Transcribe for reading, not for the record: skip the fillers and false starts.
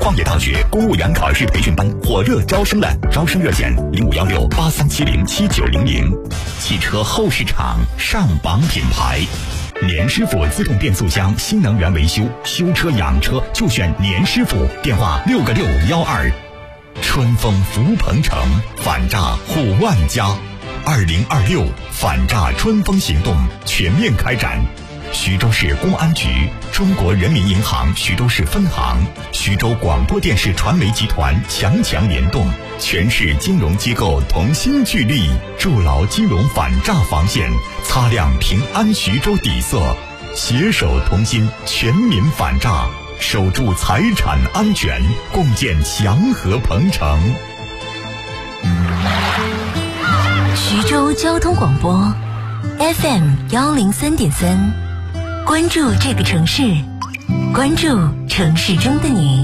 矿业大学公务员考试培训班火热招生了，招生热线051683707900。汽车后市场上榜品牌，年师傅自动变速箱新能源维修，修车养车就选年师傅，电话6个612。春风福鹏城，反诈护万家。2026反诈春风行动全面开展。徐州市公安局、中国人民银行徐州市分行、徐州广播电视传媒集团强联动，全市金融机构同心聚力，筑牢金融反诈防线，擦亮平安徐州底色，携手同心，全民反诈，守住财产安全，共建祥和鹏城。 徐州交通广播 FM103.3，关注这个城市，关注城市中的你。